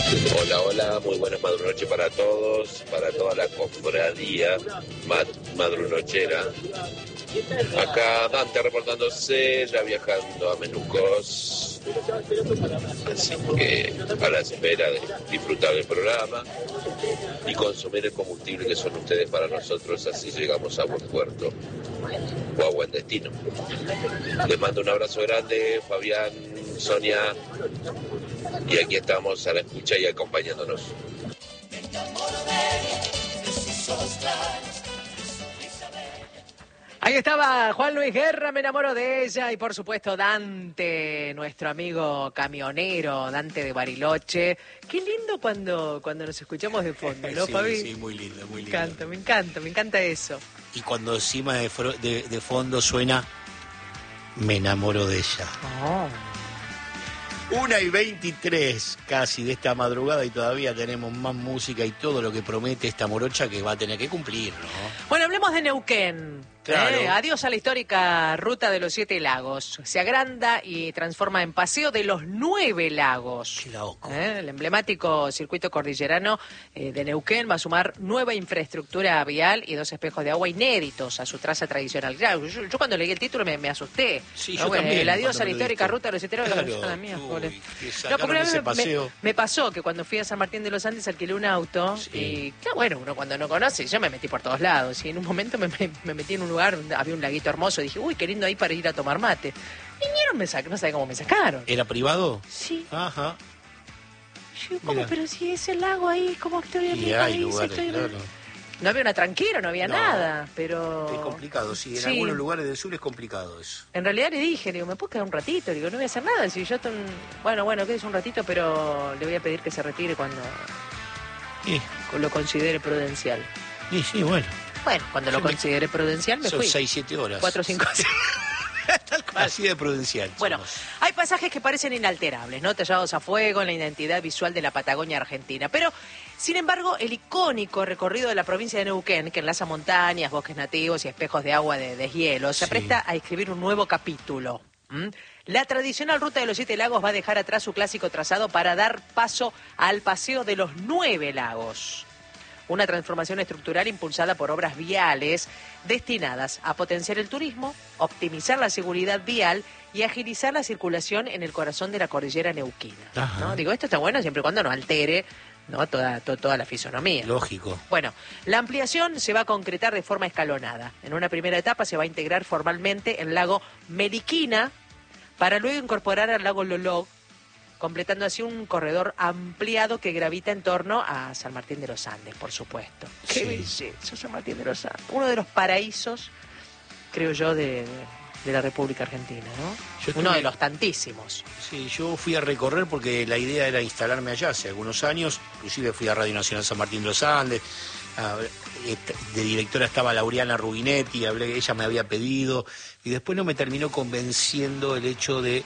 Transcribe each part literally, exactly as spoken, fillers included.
Hola, hola, muy buenas madrunoches para todos, para toda la cofradía mad madrunochera. Acá Dante reportándose, ya viajando a Menucos. Así que a la espera de disfrutar del programa y consumir el combustible que son ustedes para nosotros, así llegamos a buen puerto o a buen destino. Les mando un abrazo grande, Fabián, Sonia, y aquí estamos a la escucha y acompañándonos. Ahí estaba Juan Luis Guerra, me enamoro de ella, y por supuesto Dante, nuestro amigo camionero, Dante de Bariloche. Qué lindo cuando, cuando nos escuchamos de fondo, ¿no, sí, Fabi? Sí, muy lindo, muy lindo. Me encanta, me encanta, me encanta eso. Y cuando encima de, de, de fondo suena Me enamoro de ella. Oh. Una y veintitrés casi de esta madrugada y todavía tenemos más música y todo lo que promete esta morocha que va a tener que cumplir, ¿no? Bueno, hablemos de Neuquén. Claro. Eh, adiós a la histórica ruta de los siete lagos. Se agranda y transforma en paseo de los nueve lagos. Qué loco. Eh, el emblemático circuito cordillerano eh, de Neuquén va a sumar nueva infraestructura vial y dos espejos de agua inéditos a su traza tradicional. Claro, yo, yo cuando leí el título me, me asusté. Sí, ¿no? yo Bueno, también. El adiós a la cuando lo histórica viste. ruta de los siete lagos. Claro, La mía, uy, pobre. que No, sacaron porque ese me, paseo. me pasó que cuando fui a San Martín de los Andes alquilé un auto Sí. y, claro, bueno, uno cuando no conoce, yo me metí por todos lados y en un momento me, me, me metí en un lugar, había un laguito hermoso, dije, uy, qué lindo ahí para ir a tomar mate. Vinieron, me sacaron, no sé cómo me sacaron. ¿Era privado? Sí. Ajá. Yo, ¿cómo? Mira. Pero si ese lago ahí, ¿cómo estoy en mi Y hay país? lugares, Estoy en- claro. No había una tranquera, no había No. nada, pero... Es complicado, sí. En Sí. algunos lugares del sur es complicado eso. En realidad le dije, le digo, ¿me puedo quedar un ratito? Le digo, no voy a hacer nada. Si yo estoy... Bueno, bueno, quédese un ratito, pero le voy a pedir que se retire cuando Sí, lo considere prudencial. sí, sí, bueno. Bueno, cuando lo Yo me- considere prudencial me Son fui. seis, siete horas. Cuatro o cinco. Tal cual. Así de prudencial. Bueno, somos. hay pasajes que parecen inalterables, ¿no? Tallados a fuego en la identidad visual de la Patagonia Argentina. Pero, sin embargo, el icónico recorrido de la provincia de Neuquén, que enlaza montañas, bosques nativos y espejos de agua de deshielo, se Sí. presta a escribir un nuevo capítulo. ¿Mm? La tradicional ruta de los siete lagos va a dejar atrás su clásico trazado para dar paso al paseo de los nueve lagos. Una transformación estructural impulsada por obras viales destinadas a potenciar el turismo, optimizar la seguridad vial y agilizar la circulación en el corazón de la cordillera neuquina. Ajá. ¿No? Digo, esto está bueno siempre y cuando no altere, ¿no? toda, to- toda la fisonomía. Lógico. Bueno, la ampliación se va a concretar de forma escalonada. En una primera etapa se va a integrar formalmente el lago Meliquina para luego incorporar al lago Lolog, completando así un corredor ampliado que gravita en torno a San Martín de los Andes, por supuesto. ¡Qué Sí. belleza, San Martín de los Andes! Uno de los paraísos, creo yo, de, de la República Argentina, ¿no? Yo Uno tuve- de los tantísimos. Sí, yo fui a recorrer porque la idea era instalarme allá hace algunos años. Inclusive fui a Radio Nacional San Martín de los Andes. A- et- de directora estaba Laureana Rubinetti, hablé, ella me había pedido. Y después no me terminó convenciendo el hecho de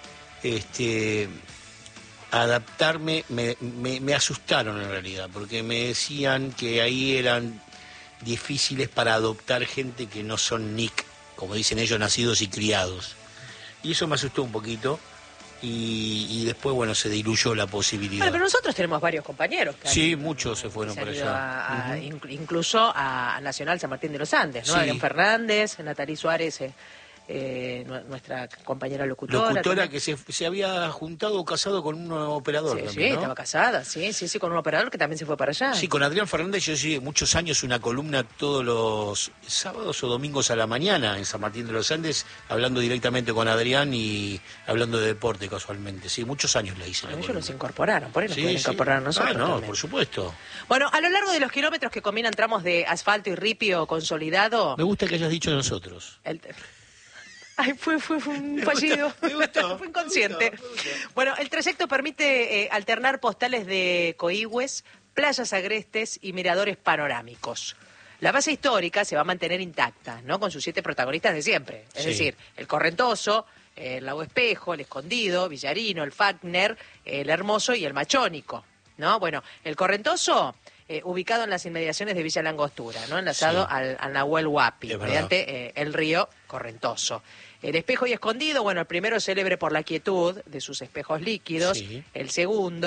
este adaptarme. Me, me, me asustaron en realidad, porque me decían que ahí eran difíciles para adoptar gente que no son N I C, como dicen ellos, nacidos y criados. Y eso me asustó un poquito. Y, y después, bueno, se diluyó la posibilidad. Bueno, pero nosotros tenemos varios compañeros. Que Sí, han- muchos se fueron se han para ido allá. a- a- Ujú. inc- incluso a Nacional San Martín de los Andes, ¿no? Sí. Adrián Fernández, Natalí Suárez, eh, eh, nu- nuestra compañera locutora. Locutora también. que se, se había juntado o casado con un operador Sí, también, sí, ¿no? estaba casada, sí, sí, sí, con un operador que también se fue para allá. Sí, con Adrián Fernández yo llegué muchos años una columna todos los sábados o domingos a la mañana en San Martín de los Andes, hablando directamente con Adrián y hablando de deporte casualmente. Sí, muchos años la hice. la Ellos columna. nos incorporaron, por eso Sí, nos pueden sí. incorporar a nosotros Ah, no, también. por supuesto. Bueno, a lo largo de los kilómetros que combinan tramos de asfalto y ripio consolidado... Me gusta que hayas dicho nosotros. el- Ay, fue, fue, fue un fallido. me gustó, fue inconsciente. me gustó, me gustó. Bueno, el trayecto permite eh, alternar postales de coigües, playas agrestes y miradores panorámicos. La base histórica se va a mantener intacta, ¿no? Con sus siete protagonistas de siempre. Es Sí. decir, el Correntoso, el Lago Espejo, el Escondido, Villarino, el Fagner, el Hermoso y el Machónico, ¿no? Bueno, el Correntoso, eh, ubicado en las inmediaciones de Villa Langostura, ¿no? Enlazado Sí. al, al Nahuel Huapi, Es verdad. mediante eh, el río Correntoso. El Espejo y Escondido, bueno, el primero célebre por la quietud de sus espejos líquidos, Sí. el segundo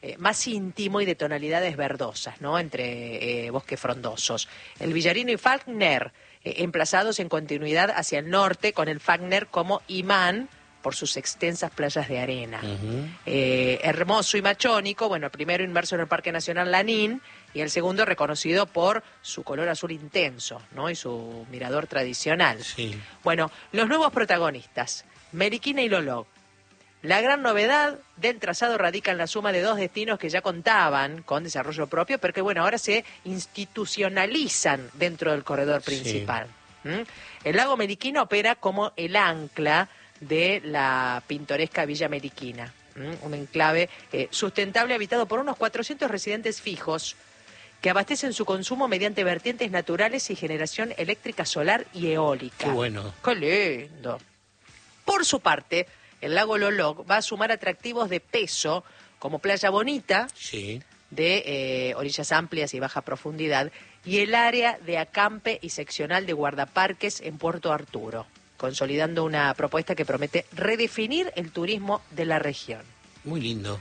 eh, más íntimo y de tonalidades verdosas, ¿no? Entre eh, bosques frondosos. El Villarino y Falkner, eh, emplazados en continuidad hacia el norte, con el Falkner como imán por sus extensas playas de arena. Uh-huh. eh, hermoso y machónico, bueno, el primero inmerso en el Parque Nacional Lanín y el segundo reconocido por su color azul intenso, ¿no? Y su mirador tradicional. Sí. Bueno, los nuevos protagonistas, Meriquina y Lolog. La gran novedad del trazado radica en la suma de dos destinos que ya contaban con desarrollo propio, pero que bueno, ahora se institucionalizan dentro del corredor principal. Sí. ¿Mm? El lago Meriquina opera como el ancla de la pintoresca Villa Meriquina, ¿Mm? un enclave eh, sustentable habitado por unos cuatrocientos residentes fijos que abastecen su consumo mediante vertientes naturales y generación eléctrica solar y eólica. Qué bueno. ¡Qué lindo! Por su parte, el lago Lolog va a sumar atractivos de peso, como Playa Bonita, sí. de eh, orillas amplias y baja profundidad, y el área de acampe y seccional de guardaparques en Puerto Arturo, consolidando una propuesta que promete redefinir el turismo de la región. Muy lindo.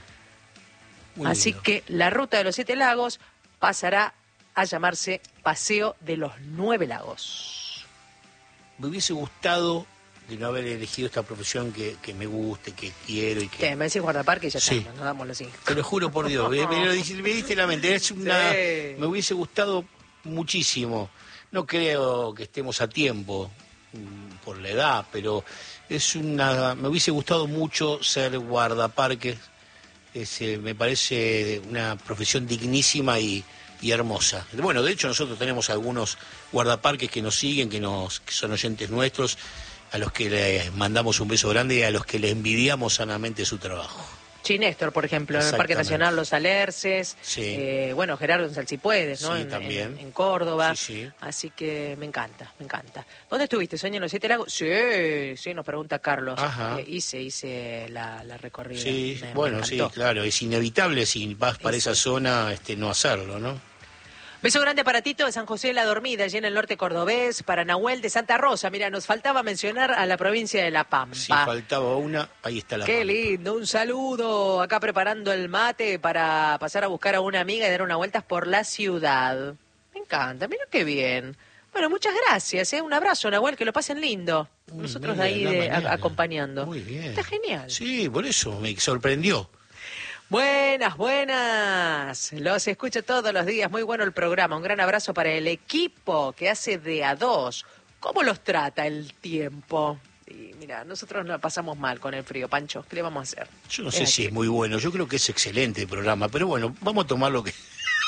Muy Así lindo. que la ruta de los siete lagos pasará a llamarse Paseo de los Nueve Lagos. Me hubiese gustado de no haber elegido esta profesión que, que me guste, que quiero y que... ¿Qué? Me decís guardaparque y ya sí. está, no damos así. Te lo juro por Dios, me, me, lo, me diste la mente, es una, sí. Me hubiese gustado muchísimo. No creo que estemos a tiempo por la edad, pero es una, me hubiese gustado mucho ser guardaparques. Es, eh, me parece una profesión dignísima y, y hermosa. Bueno, de hecho nosotros tenemos algunos guardaparques que nos siguen, que, nos, que son oyentes nuestros, a los que les mandamos un beso grande y a los que les envidiamos sanamente su trabajo. Sí, Néstor, por ejemplo, en el Parque Nacional Los Alerces, sí. eh, bueno, Gerardo en Salsipuedes, ¿no? Sí, en, también. En, en Córdoba, sí, sí. Así que me encanta, me encanta. ¿Dónde estuviste, Soña, en los Siete Lagos? Sí, sí, nos pregunta Carlos. Eh, hice, hice la, la recorrida. Sí, me, bueno, me sí, claro, es inevitable si vas para es... esa zona este, no hacerlo, ¿no? Beso grande para Tito de San José de la Dormida, allí en el norte cordobés, para Nahuel de Santa Rosa. Mira, nos faltaba mencionar a la provincia de La Pampa. Sí, faltaba una, ahí está La Qué Pampa. Qué lindo, un saludo. Acá preparando el mate para pasar a buscar a una amiga y dar unas vueltas por la ciudad. Me encanta, mira qué bien. Bueno, muchas gracias, ¿eh? Un abrazo, Nahuel, que lo pasen lindo. Muy Nosotros bien, de ahí de, a, acompañando. Muy bien. Está genial. Sí, por eso me sorprendió. Buenas, buenas. Los escucho todos los días. Muy bueno el programa. Un gran abrazo para el equipo que hace de a dos. ¿Cómo los trata el tiempo? Y mira, nosotros nos pasamos mal con el frío, Pancho. ¿Qué le vamos a hacer? Yo no sé si es muy bueno. Yo creo que es excelente el programa. Pero bueno, vamos a tomar lo que...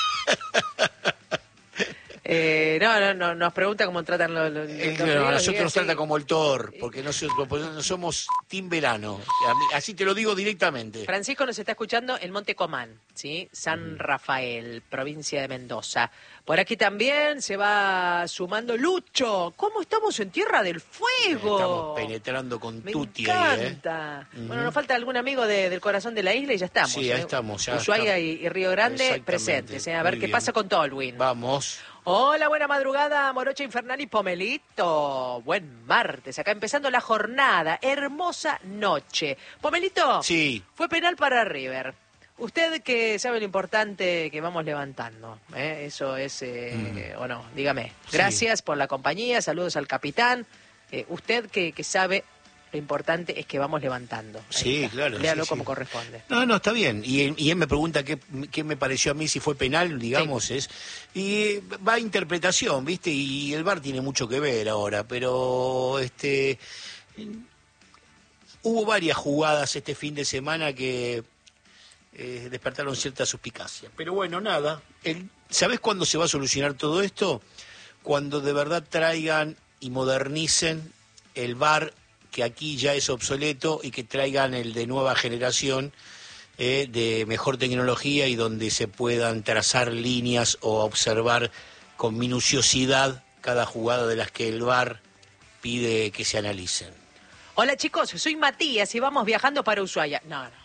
Eh, no, no, no, nos pregunta cómo tratan los... los, eh, los no, a nosotros nos trata como el Thor, porque nosotros no somos Team Verano. Así te lo digo directamente. Francisco nos está escuchando en Monte Comán, ¿sí? San mm. Rafael, provincia de Mendoza. Por aquí también se va sumando Lucho. ¿Cómo estamos en Tierra del Fuego? Estamos penetrando con Me tutti encanta. ahí, ¿eh? Bueno, nos falta algún amigo de, del corazón de la isla y ya estamos. Sí, ya ¿eh? estamos. Ya Ushuaia estamos. Y, y Río Grande presentes, ¿eh? A ver Muy qué bien. pasa con Tolwyn. Vamos. Hola, buena madrugada, Morocha Infernal y Pomelito. Buen martes, acá empezando la jornada. Hermosa noche. Pomelito, sí. Fue penal para River. Usted que sabe lo importante que vamos levantando, ¿eh? Eso es, eh, mm. o no, dígame. Gracias sí. por la compañía, saludos al capitán. Eh, usted que, que sabe... Lo importante es que vamos levantando. Ahí sí, está. claro. Léalo sí, como sí. corresponde. No, no, está bien. Y, y él me pregunta qué, qué me pareció a mí, si fue penal, digamos. Sí. es Y va a interpretación, ¿viste? Y el V A R tiene mucho que ver ahora, pero este hubo varias jugadas este fin de semana que eh, despertaron cierta suspicacia. Pero bueno, nada. El, ¿Sabés cuándo se va a solucionar todo esto? Cuando de verdad traigan y modernicen el V A R, que aquí ya es obsoleto, y que traigan el de nueva generación, eh, de mejor tecnología y donde se puedan trazar líneas o observar con minuciosidad cada jugada de las que el V A R pide que se analicen. Hola chicos, soy Matías y vamos viajando para Ushuaia. No, no.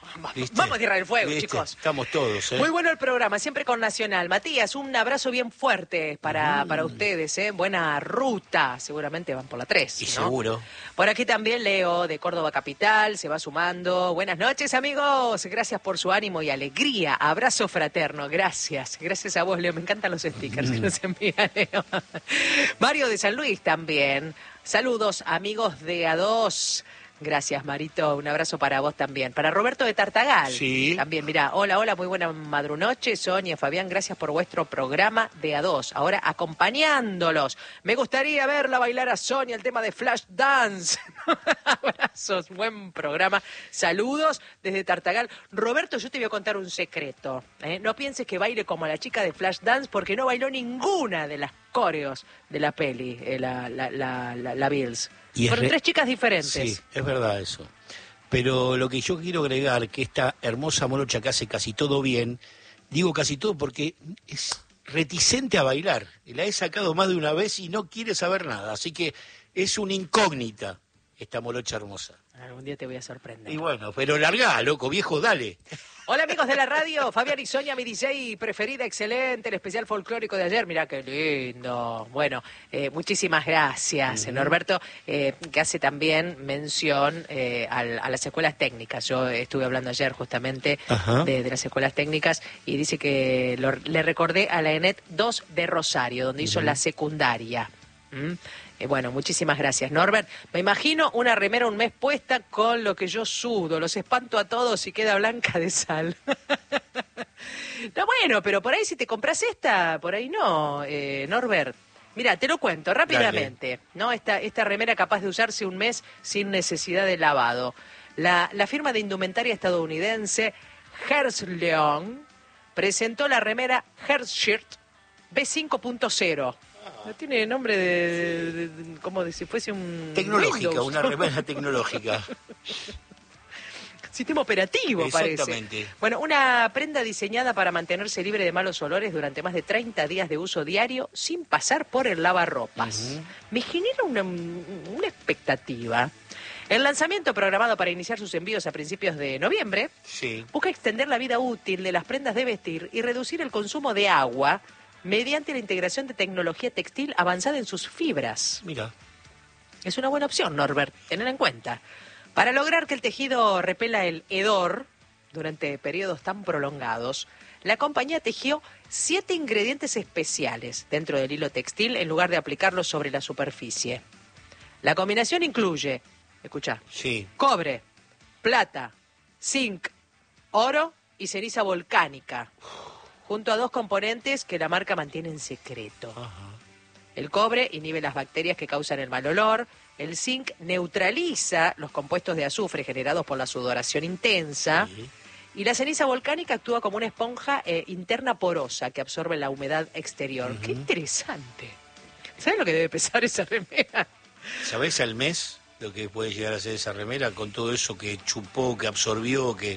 ¿Viste? Vamos a Tierra del Fuego, ¿Viste? chicos. Estamos todos, ¿eh? Muy bueno el programa, siempre con Nacional. Matías, un abrazo bien fuerte para, Mm. para ustedes, ¿eh? Buena ruta. Seguramente van por la tres, Y ¿no? seguro. Por aquí también Leo, de Córdoba Capital, se va sumando. Buenas noches, amigos. Gracias por su ánimo y alegría. Abrazo fraterno. Gracias. Gracias a vos, Leo. Me encantan los stickers que nos envía Leo. Mario de San Luis también. Saludos, amigos de A dos. Gracias, Marito. Un abrazo para vos también. Para Roberto de Tartagal. Sí. También, mira, hola, hola, muy buena madrunoche. Sonia, Fabián, gracias por vuestro programa de A dos. Ahora acompañándolos. Me gustaría verla bailar a Sonia el tema de Flash Dance. Abrazos, buen programa. Saludos desde Tartagal. Roberto, yo te voy a contar un secreto. ¿eh? No pienses que baile como la chica de Flash Dance porque no bailó ninguna de las coreos de la peli, eh, la, la, la, la, la Bills. Y Fueron re... tres chicas diferentes. Sí, es verdad eso. Pero lo que yo quiero agregar, que esta hermosa morocha que hace casi todo bien, digo casi todo porque es reticente a bailar. La he sacado más de una vez y no quiere saber nada. Así que es una incógnita esta morocha hermosa. Algún día te voy a sorprender. Y bueno, pero largá, loco, viejo, dale. Hola amigos de la radio, Fabián y Sonia, mi D J preferida, excelente, el especial folclórico de ayer, mirá qué lindo. Bueno, eh, muchísimas gracias, uh-huh. Norberto, eh, que hace también mención eh, al, a las escuelas técnicas. Yo estuve hablando ayer justamente uh-huh. de, de las escuelas técnicas y dice que lo, le recordé a la ENET dos de Rosario, donde uh-huh. hizo la secundaria. ¿Mm? Eh, bueno, muchísimas gracias, Norbert. Me imagino una remera un mes puesta con lo que yo sudo, los espanto a todos y queda blanca de sal. No, bueno, pero por ahí si te compras esta, por ahí no, eh, Norbert. Mira, te lo cuento rápidamente, Dale. ¿no? Esta, esta remera capaz de usarse un mes sin necesidad de lavado. La, la firma de indumentaria estadounidense Herzleon presentó la remera Herzshirt B cinco punto cero. No tiene nombre de, de, de como de si fuese un tecnológica, Windows. Una remera tecnológica. Sistema operativo, Exactamente. Parece. Bueno, una prenda diseñada para mantenerse libre de malos olores durante más de treinta días de uso diario sin pasar por el lavarropas. Uh-huh. Me genera una, una expectativa. El lanzamiento programado para iniciar sus envíos a principios de noviembre sí. busca extender la vida útil de las prendas de vestir y reducir el consumo de agua mediante la integración de tecnología textil avanzada en sus fibras. Mira. Es una buena opción, Norbert, tener en cuenta. Para lograr que el tejido repela el hedor durante periodos tan prolongados, la compañía tejió siete ingredientes especiales dentro del hilo textil en lugar de aplicarlos sobre la superficie. La combinación incluye, escuchá, sí. cobre, plata, zinc, oro y ceniza volcánica, junto a dos componentes que la marca mantiene en secreto. Ajá. El cobre inhibe las bacterias que causan el mal olor, el zinc neutraliza los compuestos de azufre generados por la sudoración intensa, sí. y la ceniza volcánica actúa como una esponja eh, interna porosa que absorbe la humedad exterior. Uh-huh. ¡Qué interesante! ¿Sabes lo que debe pesar esa remera? ¿Sabés al mes lo que puede llegar a ser esa remera con todo eso que chupó, que absorbió, que...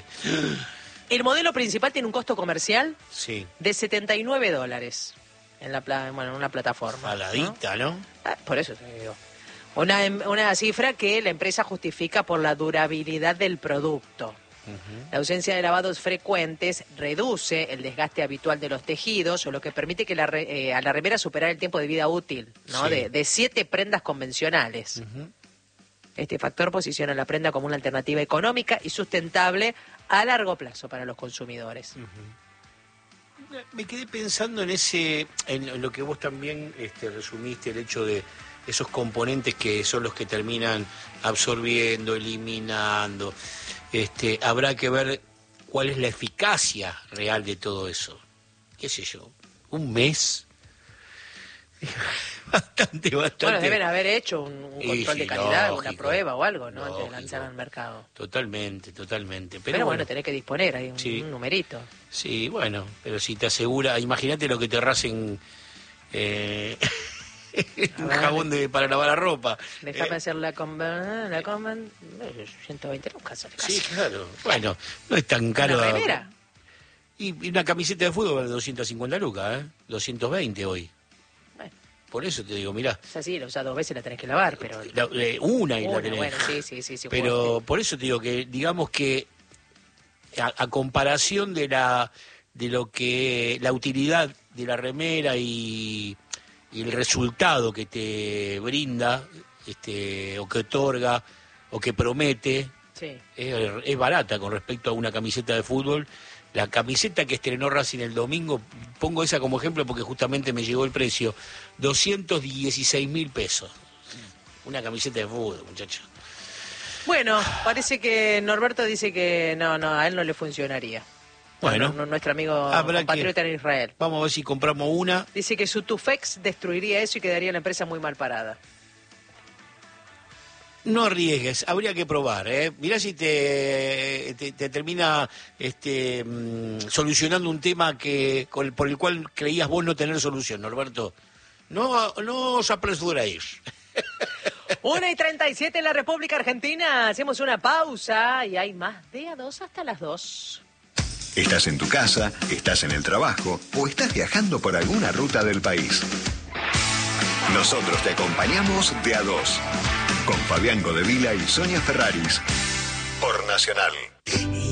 El modelo principal tiene un costo comercial sí. de setenta y nueve dólares en la pla- bueno, en una plataforma. Paladita, ¿no? ¿no? Ah, por eso te digo. Una, una cifra que la empresa justifica por la durabilidad del producto. Uh-huh. La ausencia de lavados frecuentes reduce el desgaste habitual de los tejidos, o lo que permite que la re, eh, a la remera superar el tiempo de vida útil, ¿no? Sí. de, de siete prendas convencionales. Uh-huh. Este factor posiciona la prenda como una alternativa económica y sustentable a largo plazo para los consumidores. Uh-huh. Me quedé pensando en ese, en lo que vos también este, resumiste, el hecho de esos componentes que son los que terminan absorbiendo, eliminando. Este, habrá que ver cuál es la eficacia real de todo eso. ¿Qué sé yo? ¿Un mes? Bastante, bastante. Bueno, deben haber hecho un, un control sí, de calidad, lógico, una prueba o algo, ¿no? Lógico, antes de lanzar al mercado. Totalmente, totalmente. Pero, pero bueno, bueno, tenés que disponer, hay un, sí, un numerito. Sí, bueno, pero si te asegura, imagínate lo que te rasen eh, un jabón de, para lavar la ropa. Déjame eh. hacer la conven, la conven, ciento veinte lucas. Sí, claro. Bueno, no es tan caro. ¿Una remera? Y, y una camiseta de fútbol vale doscientas cincuenta lucas, ¿eh? doscientos veinte hoy. Por eso te digo, mirá. O sea, sí, la usás dos veces, la tenés que lavar, pero... La, eh, una y una, la tenés. Bueno, sí, sí, sí. sí pero puedo. por eso te digo que, digamos que a, a comparación de la de lo que la utilidad de la remera y, y el resultado que te brinda, este, o que otorga, o que promete, sí. es, es barata con respecto a una camiseta de fútbol. La camiseta que estrenó Racing el domingo, pongo esa como ejemplo porque justamente me llegó el precio, doscientos dieciséis mil pesos. Una camiseta de fútbol, muchachos. Bueno, parece que Norberto dice que no, no, a él no le funcionaría. Bueno, no, no, nuestro amigo compatriota en Israel. Vamos a ver si compramos una. Dice que su Tufex destruiría eso y quedaría la empresa muy mal parada. No arriesgues, habría que probar, ¿eh? Mirá si te, te, te termina este, mmm, solucionando un tema que con, por el cual creías vos no tener solución, Norberto. No, no os apresuréis. una y treinta y siete en la República Argentina. Hacemos una pausa y hay más de a dos hasta las dos. Estás en tu casa, estás en el trabajo o estás viajando por alguna ruta del país. Nosotros te acompañamos de a dos. Con Fabián Godevila y Sonia Ferraris. Por Nacional.